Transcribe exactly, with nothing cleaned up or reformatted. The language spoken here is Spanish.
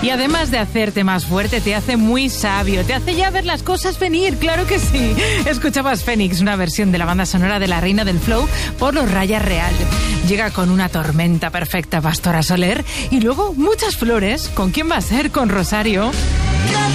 Y además de hacerte más fuerte, te hace muy sabio, te hace ya ver las cosas venir, claro que sí. Escuchabas Fénix, una versión de la banda sonora de La Reina del Flow por los Raya Real. Llega con una tormenta perfecta, Pastora Soler, y luego muchas flores. ¿Con quién va a ser? Con Rosario.